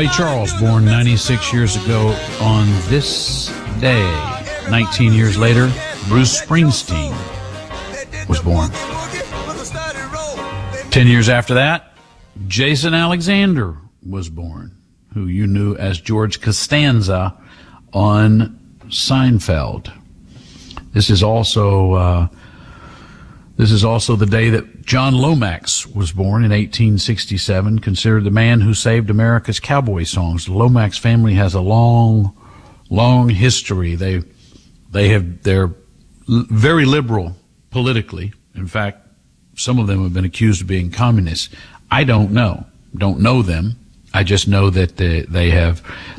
Ray Charles, born 96 years ago on this day. 19 years later, Bruce Springsteen was born. 10 years after that, Jason Alexander was born, who you knew as George Costanza on Seinfeld. This is also the day that John Lomax was born in 1867, considered the man who saved America's cowboy songs. The Lomax family has a long history. They're very liberal politically. In fact, some of them have been accused of being communists. I don't know them. I just know that they have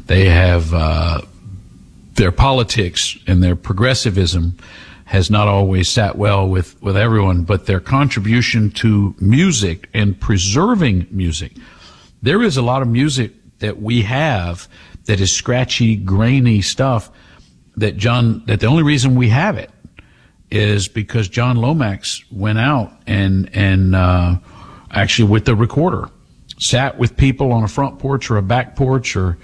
their politics and their progressivism has not always sat well with everyone, but their contribution to music and preserving music. There is a lot of music that we have that is scratchy, grainy stuff that the only reason we have it is because John Lomax went out and actually with the recorder sat with people on a front porch or a back porch or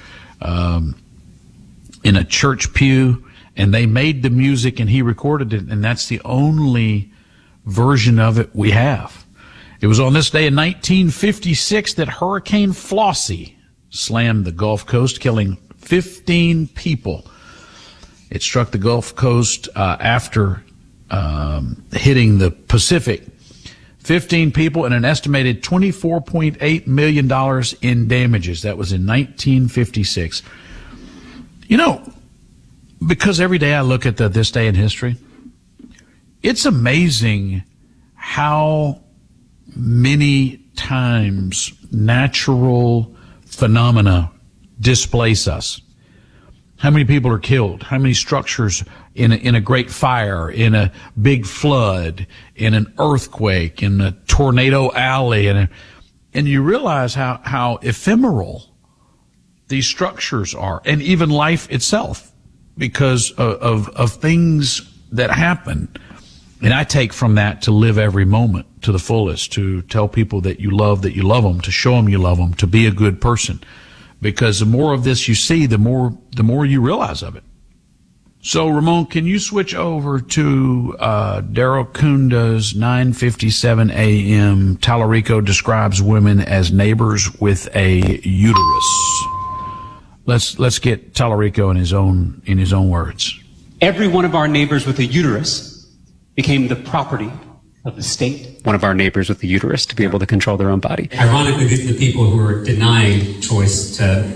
in a church pew, and they made the music and he recorded it, and that's the only version of it we have. It was on this day in 1956 that Hurricane Flossie slammed the Gulf Coast, killing 15 people. It struck the Gulf Coast after hitting the Pacific. 15 people and an estimated $24.8 million in damages. That was in 1956. You know, because every day I look at this day in history, it's amazing how many times natural phenomena displace us. How many people are killed? How many structures in a great fire, in a big flood, in an earthquake, in a tornado alley, and you realize how ephemeral these structures are, and even life itself, because of things that happen. And I take from that to live every moment to the fullest, to tell people that you love them, to show them you love them, to be a good person. Because the more of this you see, the more you realize of it. So, Ramon, can you switch over to Daryl Kunda's 9:57 a.m. Tallarico describes women as neighbors with a uterus. Let's get Tallarico in his own words. Every one of our neighbors with a uterus became the property of the state. One of our neighbors with a uterus to be able to control their own body. Ironically, these are the people who are denying choice to